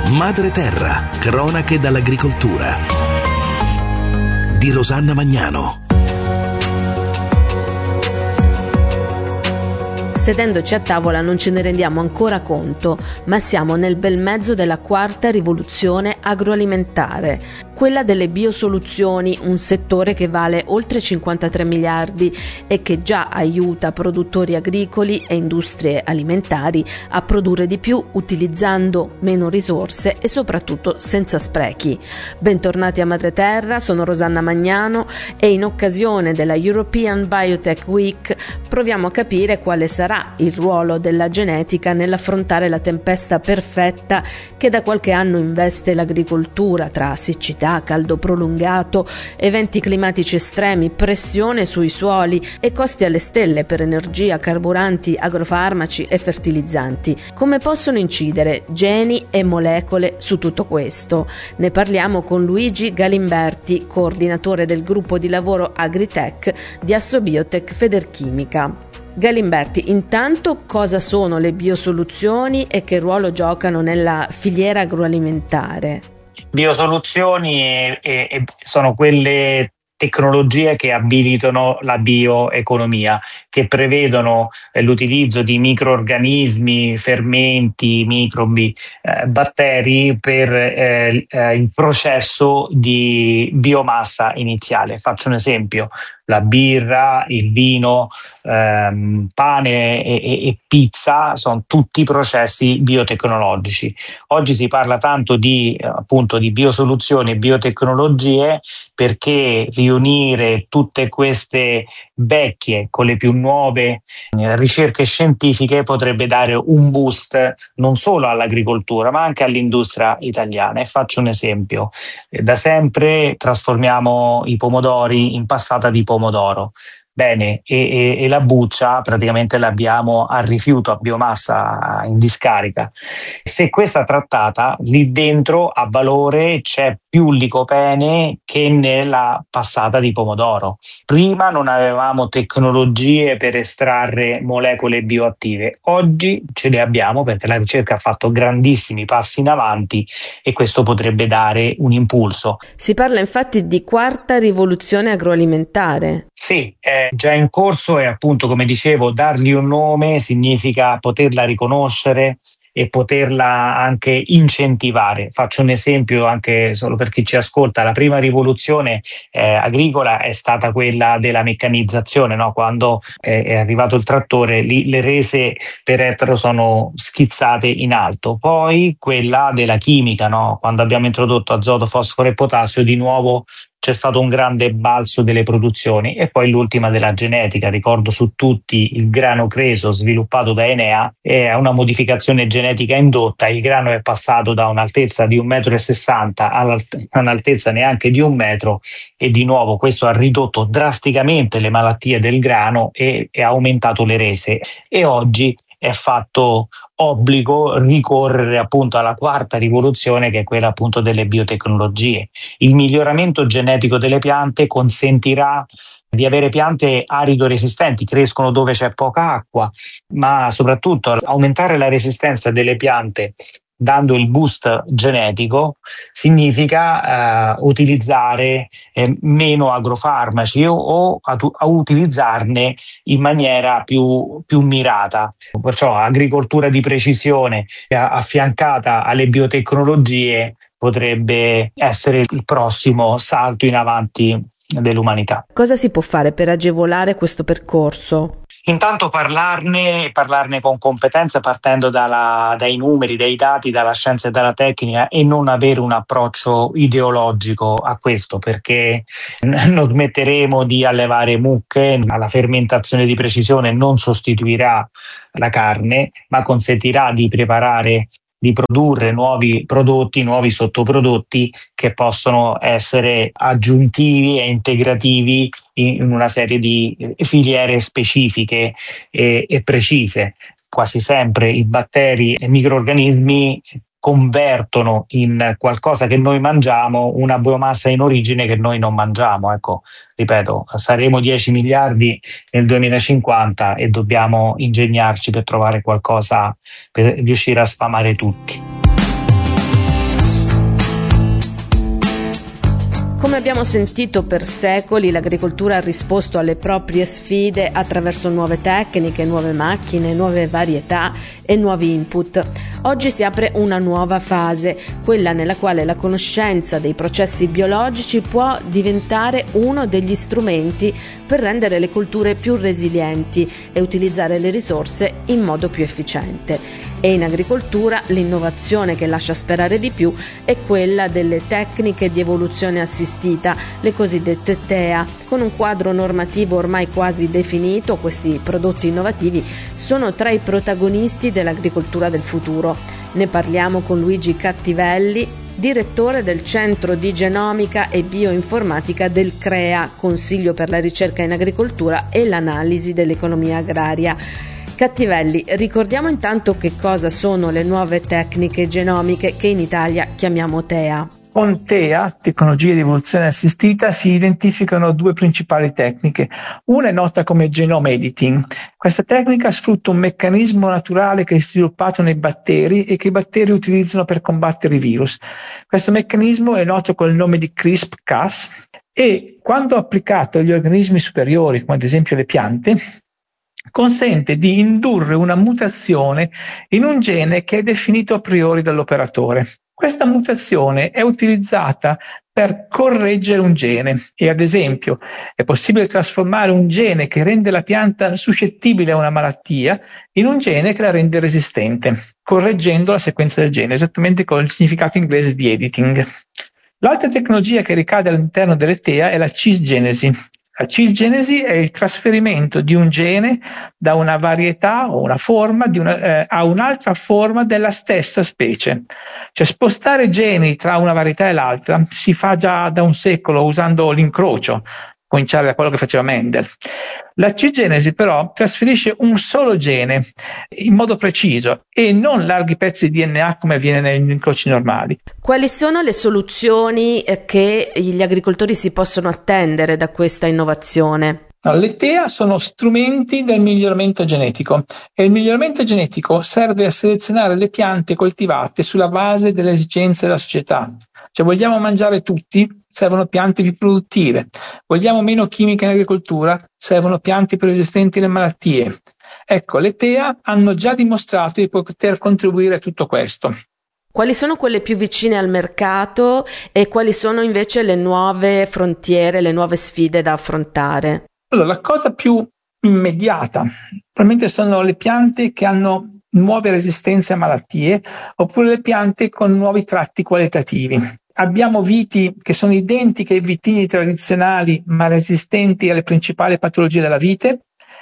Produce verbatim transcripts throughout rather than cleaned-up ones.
Madre Terra, cronache dall'agricoltura di Rosanna Magnano. Sedendoci a tavola non ce ne rendiamo ancora conto, ma siamo nel bel mezzo della quarta rivoluzione agroalimentare, quella delle biosoluzioni, un settore che vale oltre cinquantatré miliardi e che già aiuta produttori agricoli e industrie alimentari a produrre di più utilizzando meno risorse e soprattutto senza sprechi. Bentornati a Madre Terra, sono Rosanna Magnano e in occasione della European Biotech Week proviamo a capire quale sarà il ruolo della genetica nell'affrontare la tempesta perfetta che da qualche anno investe l'agricoltura tra siccità, caldo prolungato, eventi climatici estremi, pressione sui suoli e costi alle stelle per energia, carburanti, agrofarmaci e fertilizzanti. Come possono incidere geni e molecole su tutto questo? Ne parliamo con Luigi Galimberti, coordinatore del gruppo di lavoro Agritech di Assobiotech Federchimica. Galimberti, intanto cosa sono le biosoluzioni e che ruolo giocano nella filiera agroalimentare? Biosoluzioni e, e, sono quelle tecnologie che abilitano la bioeconomia, che prevedono eh, l'utilizzo di microrganismi, fermenti, microbi, eh, batteri per eh, eh, il processo di biomassa iniziale. Faccio un esempio: la birra, il vino, ehm, pane e, e, e pizza sono tutti processi biotecnologici. Oggi si parla tanto di eh, appunto di biosoluzioni e biotecnologie perché riunire tutte queste vecchie con le più nuove eh, ricerche scientifiche potrebbe dare un boost non solo all'agricoltura ma anche all'industria italiana. E faccio un esempio: eh, da sempre trasformiamo i pomodori in passata di pomodoro. Bene, e, e, e la buccia praticamente l'abbiamo a rifiuto, a biomassa in discarica. Se questa trattata, lì dentro a valore c'è più licopene che nella passata di pomodoro. Prima non avevamo tecnologie per estrarre molecole bioattive, oggi ce le abbiamo perché la ricerca ha fatto grandissimi passi in avanti e questo potrebbe dare un impulso. Si parla infatti di quarta rivoluzione agroalimentare. Sì, è già in corso e appunto, come dicevo, dargli un nome significa poterla riconoscere e poterla anche incentivare. Faccio un esempio anche solo per chi ci ascolta: la prima rivoluzione eh, agricola è stata quella della meccanizzazione, no? Quando è, è arrivato il trattore, lì le rese per ettaro sono schizzate in alto. Poi quella della chimica, no? Quando abbiamo introdotto azoto, fosforo e potassio, di nuovo c'è stato un grande balzo delle produzioni. E poi l'ultima della genetica, ricordo su tutti il grano Creso sviluppato da Enea, è una modificazione genetica indotta. Il grano è passato da un'altezza di un metro e sessanta a un'altezza neanche di un metro e di nuovo questo ha ridotto drasticamente le malattie del grano e, e ha aumentato le rese. E oggi è fatto obbligo ricorrere appunto alla quarta rivoluzione, che è quella appunto delle biotecnologie. Il miglioramento genetico delle piante consentirà di avere piante arido resistenti, crescono dove c'è poca acqua, ma soprattutto aumentare la resistenza delle piante dando il boost genetico significa uh, utilizzare eh, meno agrofarmaci o, o a, a utilizzarne in maniera più, più mirata. Perciò agricoltura di precisione affiancata alle biotecnologie potrebbe essere il prossimo salto in avanti dell'umanità. Cosa si può fare per agevolare questo percorso? Intanto parlarne e parlarne con competenza, partendo dalla, dai numeri, dai dati, dalla scienza e dalla tecnica, e non avere un approccio ideologico a questo, perché non smetteremo di allevare mucche. La fermentazione di precisione non sostituirà la carne, ma consentirà di preparare di produrre nuovi prodotti, nuovi sottoprodotti che possono essere aggiuntivi e integrativi in una serie di filiere specifiche e, e precise. Quasi sempre i batteri e microrganismi convertono in qualcosa che noi mangiamo una biomassa in origine che noi non mangiamo. Ecco, ripeto, saremo dieci miliardi nel duemilacinquanta e dobbiamo ingegnarci per trovare qualcosa per riuscire a sfamare tutti. Come abbiamo sentito, per secoli l'agricoltura ha risposto alle proprie sfide attraverso nuove tecniche, nuove macchine, nuove varietà e nuovi input. Oggi si apre una nuova fase, quella nella quale la conoscenza dei processi biologici può diventare uno degli strumenti per rendere le colture più resilienti e utilizzare le risorse in modo più efficiente. E in agricoltura l'innovazione che lascia sperare di più è quella delle tecniche di evoluzione assistita, le cosiddette T E A. Con un quadro normativo ormai quasi definito, questi prodotti innovativi sono tra i protagonisti dell'agricoltura del futuro. Ne parliamo con Luigi Cattivelli, direttore del Centro di Genomica e Bioinformatica del CREA, Consiglio per la ricerca in agricoltura e l'analisi dell'economia agraria. Cattivelli, ricordiamo intanto che cosa sono le nuove tecniche genomiche che in Italia chiamiamo T E A. Con T E A, tecnologie di evoluzione assistita, si identificano due principali tecniche. Una è nota come genome editing. Questa tecnica sfrutta un meccanismo naturale che è sviluppato nei batteri e che i batteri utilizzano per combattere i virus. Questo meccanismo è noto col nome di CRISP Cas e, quando applicato agli organismi superiori, come ad esempio le piante, consente di indurre una mutazione in un gene che è definito a priori dall'operatore. Questa mutazione è utilizzata per correggere un gene e, ad esempio, è possibile trasformare un gene che rende la pianta suscettibile a una malattia in un gene che la rende resistente, correggendo la sequenza del gene, esattamente con il significato inglese di editing. L'altra tecnologia che ricade all'interno delle T E A è la cisgenesi. La cisgenesi è il trasferimento di un gene da una varietà o una forma di una, eh, a un'altra forma della stessa specie. Cioè spostare geni tra una varietà e l'altra si fa già da un secolo usando l'incrocio, cominciare da quello che faceva Mendel. La cisgenesi però trasferisce un solo gene in modo preciso e non larghi pezzi di D N A come avviene negli incroci normali. Quali sono le soluzioni che gli agricoltori si possono attendere da questa innovazione? Allora, le T E A sono strumenti del miglioramento genetico e il miglioramento genetico serve a selezionare le piante coltivate sulla base delle esigenze della società. Cioè, vogliamo mangiare tutti? Servono piante più produttive. Vogliamo meno chimica in agricoltura? Servono piante più resistenti alle malattie. Ecco, le T E A hanno già dimostrato di poter contribuire a tutto questo. Quali sono quelle più vicine al mercato e quali sono invece le nuove frontiere, le nuove sfide da affrontare? Allora, la cosa più immediata probabilmente sono le piante che hanno nuove resistenze a malattie oppure le piante con nuovi tratti qualitativi. Abbiamo viti che sono identiche ai vitini tradizionali ma resistenti alle principali patologie della vite.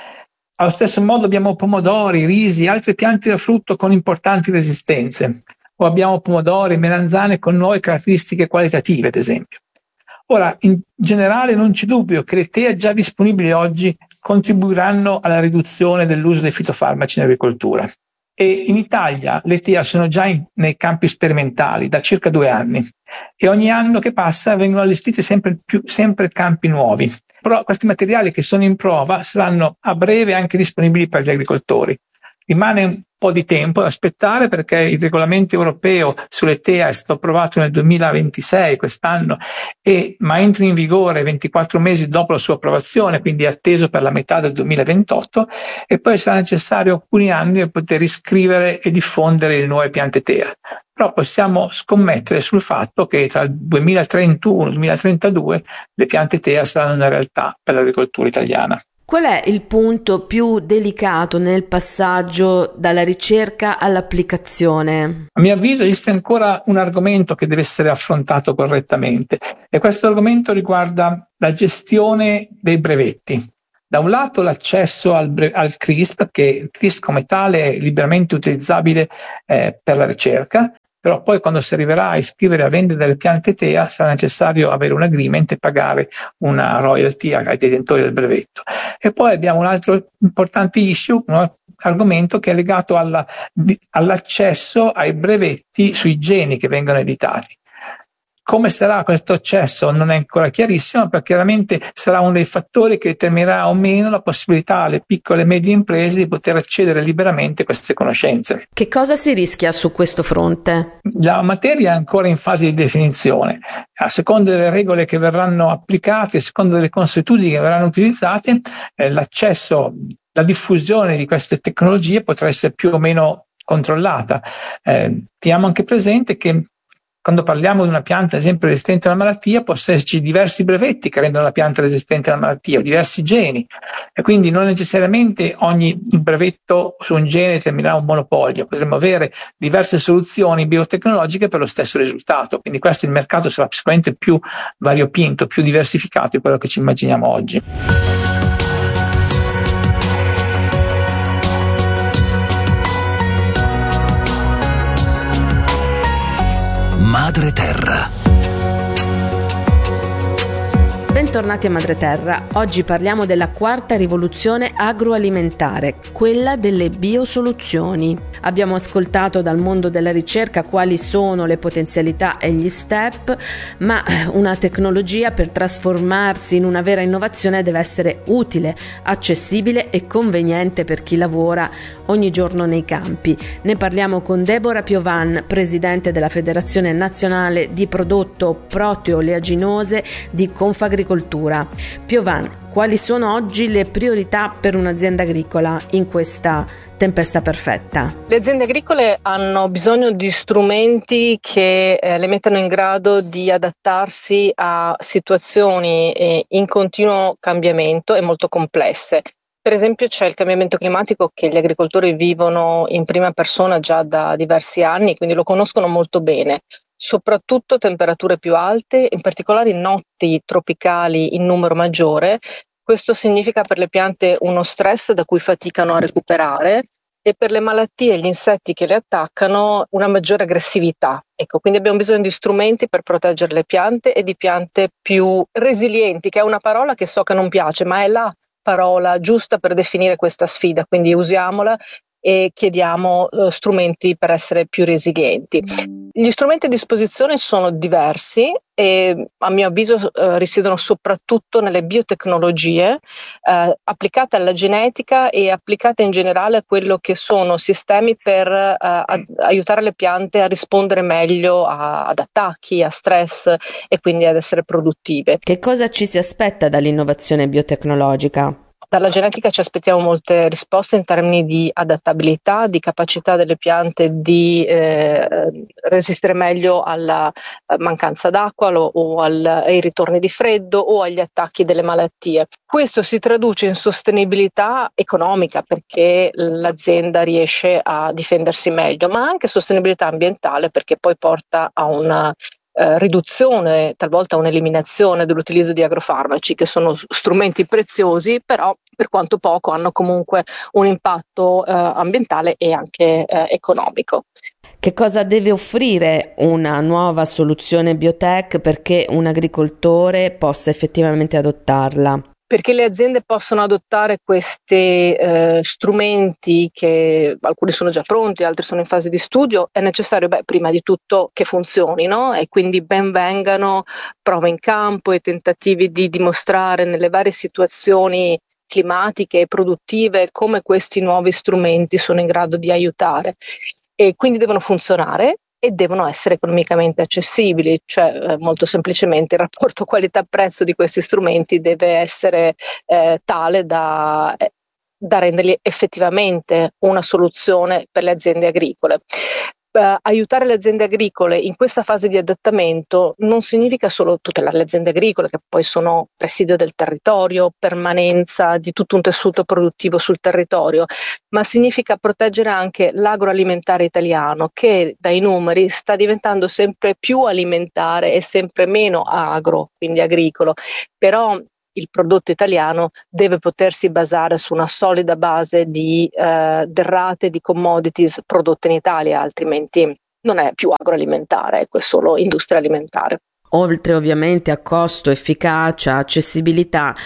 Allo stesso modo abbiamo pomodori, risi e altre piante da frutto con importanti resistenze. O abbiamo pomodori, melanzane con nuove caratteristiche qualitative, ad esempio. Ora, in generale non c'è dubbio che le T E A già disponibili oggi contribuiranno alla riduzione dell'uso dei fitofarmaci in agricoltura. E in Italia le T E A sono già in, nei campi sperimentali da circa due anni e ogni anno che passa vengono allestiti sempre più sempre campi nuovi. Però questi materiali che sono in prova saranno a breve anche disponibili per gli agricoltori. Rimane un po' di tempo da aspettare perché il regolamento europeo sulle T E A è stato approvato nel duemilaventisei, quest'anno, e, ma entra in vigore ventiquattro mesi dopo la sua approvazione, quindi è atteso per la metà del duemilaventotto, e poi sarà necessario alcuni anni per poter iscrivere e diffondere le nuove piante T E A. Però possiamo scommettere sul fatto che tra il duemilatrentuno e il duemilatrentadue le piante T E A saranno una realtà per l'agricoltura italiana. Qual è il punto più delicato nel passaggio dalla ricerca all'applicazione? A mio avviso esiste ancora un argomento che deve essere affrontato correttamente e questo argomento riguarda la gestione dei brevetti. Da un lato l'accesso al, bre- al CRISP, che il CRISP come tale è liberamente utilizzabile eh, per la ricerca, però poi quando si arriverà a iscrivere a vendere delle piante T E A sarà necessario avere un agreement e pagare una royalty ai detentori del brevetto. E poi abbiamo un altro importante issue, un argomento che è legato alla, all'accesso ai brevetti sui geni che vengono editati. Come sarà questo accesso non è ancora chiarissimo, perché chiaramente sarà uno dei fattori che determinerà o meno la possibilità alle piccole e medie imprese di poter accedere liberamente a queste conoscenze. Che cosa si rischia su questo fronte? La materia è ancora in fase di definizione. A seconda delle regole che verranno applicate, a seconda delle consuetudini che verranno utilizzate, eh, l'accesso, la diffusione di queste tecnologie potrà essere più o meno controllata. Eh, teniamo anche presente che quando parliamo di una pianta, ad esempio, resistente a una malattia, possono esserci diversi brevetti che rendono la pianta resistente alla malattia, o diversi geni, e quindi non necessariamente ogni brevetto su un gene determinerà un monopolio. Potremmo avere diverse soluzioni biotecnologiche per lo stesso risultato, quindi questo il mercato sarà sicuramente più variopinto, più diversificato di quello che ci immaginiamo oggi. Madre Terra. Bentornati a Madre Terra. Oggi parliamo della quarta rivoluzione agroalimentare, quella delle biosoluzioni. Abbiamo ascoltato dal mondo della ricerca quali sono le potenzialità e gli step, ma una tecnologia per trasformarsi in una vera innovazione deve essere utile, accessibile e conveniente per chi lavora ogni giorno nei campi. Ne parliamo con Deborah Piovan, presidente della Federazione Nazionale di Prodotto Proteoleaginose di Confagricoltura. Piovan, quali sono oggi le priorità per un'azienda agricola in questa tempesta perfetta? Le aziende agricole hanno bisogno di strumenti che eh, le mettano in grado di adattarsi a situazioni eh, in continuo cambiamento e molto complesse. Per esempio c'è il cambiamento climatico che gli agricoltori vivono in prima persona già da diversi anni, quindi lo conoscono molto bene. Soprattutto temperature più alte, in particolare notti tropicali in numero maggiore. Questo significa per le piante uno stress da cui faticano a recuperare e per le malattie e gli insetti che le attaccano una maggiore aggressività. Ecco, quindi abbiamo bisogno di strumenti per proteggere le piante e di piante più resilienti, che è una parola che so che non piace, ma è la parola giusta per definire questa sfida, quindi usiamola e chiediamo uh, strumenti per essere più resilienti. Gli strumenti a disposizione sono diversi e a mio avviso uh, risiedono soprattutto nelle biotecnologie uh, applicate alla genetica e applicate in generale a quello che sono sistemi per uh, ad- aiutare le piante a rispondere meglio a- ad attacchi, a stress e quindi ad essere produttive. Che cosa ci si aspetta dall'innovazione biotecnologica? Dalla genetica ci aspettiamo molte risposte in termini di adattabilità, di capacità delle piante di eh, resistere meglio alla mancanza d'acqua lo, o al, ai ritorni di freddo o agli attacchi delle malattie. Questo si traduce in sostenibilità economica perché l'azienda riesce a difendersi meglio, ma anche sostenibilità ambientale perché poi porta a una Eh, riduzione, talvolta un'eliminazione dell'utilizzo di agrofarmaci, che sono strumenti preziosi, però per quanto poco hanno comunque un impatto eh, ambientale e anche eh, economico. Che cosa deve offrire una nuova soluzione biotech perché un agricoltore possa effettivamente adottarla? Perché le aziende possono adottare questi eh, strumenti, che alcuni sono già pronti, altri sono in fase di studio, è necessario beh, prima di tutto che funzionino e quindi ben vengano prove in campo e tentativi di dimostrare nelle varie situazioni climatiche e produttive come questi nuovi strumenti sono in grado di aiutare. E quindi devono funzionare e devono essere economicamente accessibili, cioè eh, molto semplicemente il rapporto qualità-prezzo di questi strumenti deve essere eh, tale da, eh, da renderli effettivamente una soluzione per le aziende agricole. Uh, aiutare le aziende agricole in questa fase di adattamento non significa solo tutelare le aziende agricole, che poi sono presidio del territorio, permanenza di tutto un tessuto produttivo sul territorio, ma significa proteggere anche l'agroalimentare italiano, che dai numeri sta diventando sempre più alimentare e sempre meno agro, quindi agricolo. Però il prodotto italiano deve potersi basare su una solida base di eh, derrate, di commodities prodotte in Italia, altrimenti non è più agroalimentare, ecco, è solo industria alimentare. Oltre ovviamente a costo, efficacia, accessibilità,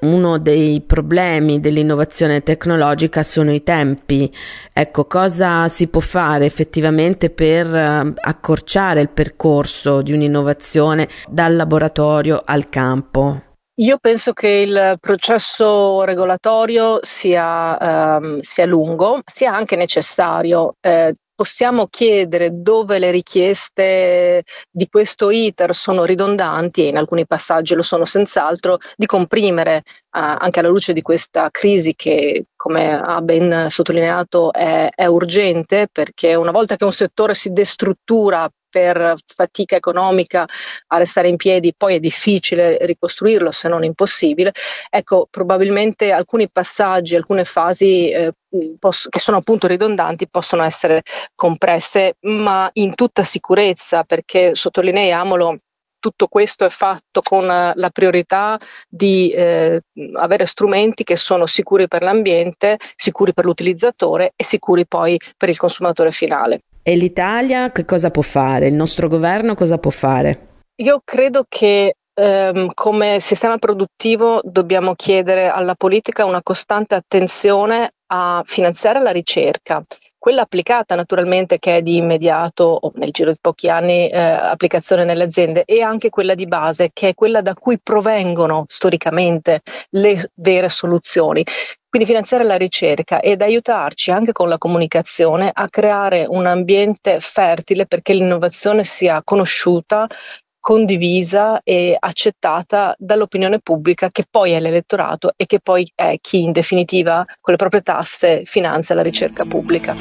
uno dei problemi dell'innovazione tecnologica sono i tempi. Ecco, cosa si può fare effettivamente per uh, accorciare il percorso di un'innovazione dal laboratorio al campo? Io penso che il processo regolatorio sia, ehm, sia lungo, sia anche necessario. Eh, possiamo chiedere dove le richieste di questo iter sono ridondanti, e in alcuni passaggi lo sono senz'altro, di comprimere, eh, anche alla luce di questa crisi che, come ha ben sottolineato, è, è urgente, perché una volta che un settore si destruttura per fatica economica a restare in piedi, poi è difficile ricostruirlo, se non impossibile. Ecco, probabilmente alcuni passaggi, alcune fasi eh, poss- che sono appunto ridondanti possono essere compresse, ma in tutta sicurezza, perché sottolineiamolo, tutto questo è fatto con la priorità di eh, avere strumenti che sono sicuri per l'ambiente, sicuri per l'utilizzatore e sicuri poi per il consumatore finale. E l'Italia che cosa può fare? Il nostro governo cosa può fare? Io credo che ehm, come sistema produttivo dobbiamo chiedere alla politica una costante attenzione a finanziare la ricerca, quella applicata naturalmente, che è di immediato o nel giro di pochi anni eh, applicazione nelle aziende, e anche quella di base, che è quella da cui provengono storicamente le vere soluzioni. Quindi finanziare la ricerca ed aiutarci anche con la comunicazione a creare un ambiente fertile perché l'innovazione sia conosciuta, condivisa e accettata dall'opinione pubblica, che poi è l'elettorato e che poi è chi in definitiva con le proprie tasse finanzia la ricerca pubblica.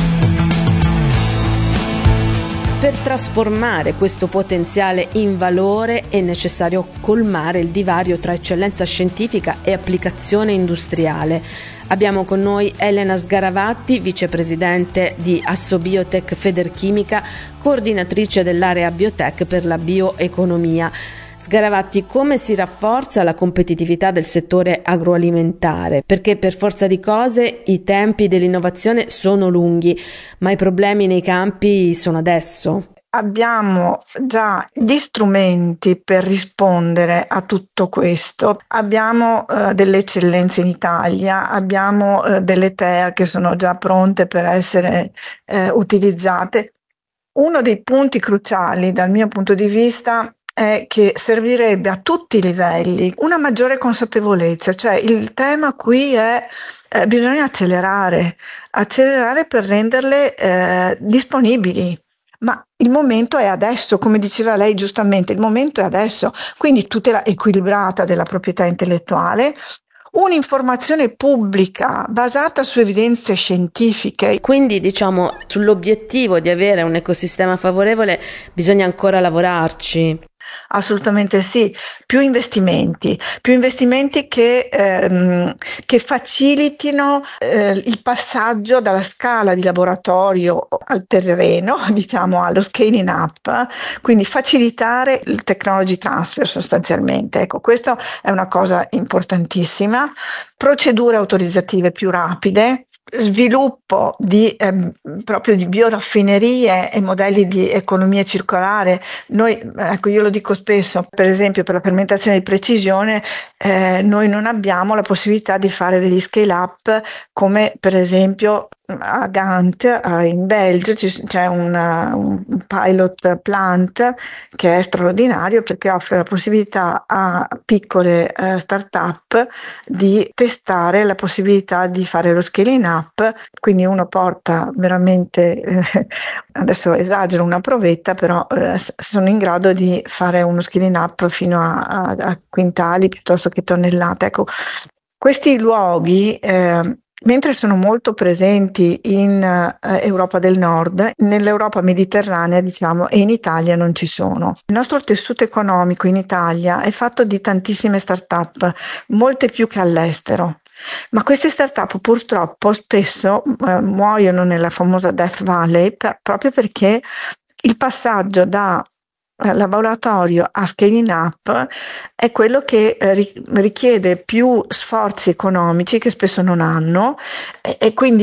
Per trasformare questo potenziale in valore è necessario colmare il divario tra eccellenza scientifica e applicazione industriale. Abbiamo con noi Elena Sgaravatti, vicepresidente di Assobiotech Federchimica, coordinatrice dell'area Biotech per la bioeconomia. Sgaravatti, come si rafforza la competitività del settore agroalimentare? Perché per forza di cose i tempi dell'innovazione sono lunghi, ma i problemi nei campi sono adesso. Abbiamo già gli strumenti per rispondere a tutto questo. Abbiamo eh, delle eccellenze in Italia, abbiamo eh, delle T E A che sono già pronte per essere eh, utilizzate. Uno dei punti cruciali dal mio punto di vista è che servirebbe a tutti i livelli una maggiore consapevolezza, cioè il tema qui è eh, bisogna accelerare, accelerare per renderle eh, disponibili. Ma il momento è adesso, come diceva lei giustamente, il momento è adesso, quindi tutela equilibrata della proprietà intellettuale, un'informazione pubblica basata su evidenze scientifiche. Quindi diciamo sull'obiettivo di avere un ecosistema favorevole bisogna ancora lavorarci. Assolutamente sì, più investimenti, più investimenti che, ehm, che facilitino eh, il passaggio dalla scala di laboratorio al terreno, diciamo allo scaling up, quindi facilitare il technology transfer sostanzialmente. Ecco, questa è una cosa importantissima. Procedure autorizzative più rapide, sviluppo di eh, proprio di bioraffinerie e modelli di economia circolare. Noi, ecco, io lo dico spesso, per esempio per la fermentazione di precisione eh, noi non abbiamo la possibilità di fare degli scale up come per esempio a Gant eh, in Belgio c'è una, un pilot plant che è straordinario perché offre la possibilità a piccole eh, start-up di testare la possibilità di fare lo scaling up, quindi uno porta veramente, eh, adesso esagero, una provetta, però eh, sono in grado di fare uno scaling up fino a, a, a quintali piuttosto che tonnellate. Ecco, questi luoghi eh, mentre sono molto presenti in uh, Europa del Nord, nell'Europa mediterranea, diciamo, e in Italia non ci sono. Il nostro tessuto economico in Italia è fatto di tantissime start-up, molte più che all'estero. Ma queste start-up purtroppo spesso uh, muoiono nella famosa Death Valley per, proprio perché il passaggio da laboratorio a scaling up è quello che eh, richiede più sforzi economici che spesso non hanno e, e quindi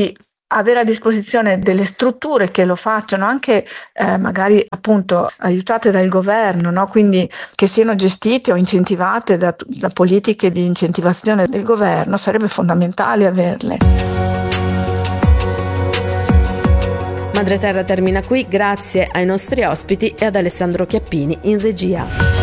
avere a disposizione delle strutture che lo facciano, anche eh, magari appunto aiutate dal governo, no? Quindi che siano gestite o incentivate da, da politiche di incentivazione del governo, sarebbe fondamentale averle. Madre Terra termina qui, grazie ai nostri ospiti e ad Alessandro Chiappini in regia.